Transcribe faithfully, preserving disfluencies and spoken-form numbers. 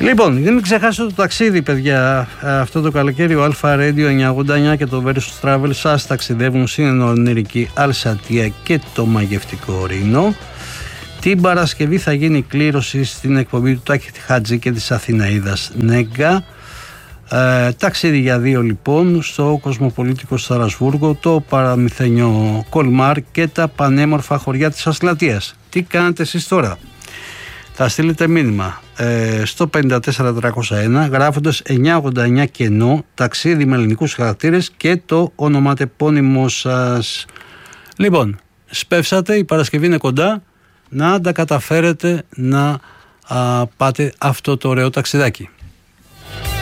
Λοιπόν, μην ξεχάσετε το ταξίδι, παιδιά. Αυτό το καλοκαίρι ο Αλφα Radio εννιακόσια ογδόντα εννιά και το Versus Travel σας ταξιδεύουν στην ονειρική Αλσατία και το μαγευτικό Ρήνο. Την Παρασκευή θα γίνει κλήρωση στην εκπομπή του Τάκη Χατζή και της Αθηναίδας Νέγκα. Ε, ταξίδι για δύο λοιπόν στο κοσμοπολίτικο Στρασβούργο, το παραμυθένιο Κολμάρ και τα πανέμορφα χωριά της Ασλατίας. Τι κάνετε εσείς τώρα? Θα στείλετε μήνυμα ε, στο πέντε τέσσερα τριακόσια ένα γράφοντας εννιακόσια ογδόντα εννιά κενό, ταξίδι με ελληνικούς χαρακτήρες και το ονοματεπώνυμό σας. Λοιπόν, σπεύσατε, η Παρασκευή είναι κοντά, να τα καταφέρετε να α, πάτε αυτό το ωραίο ταξιδάκι.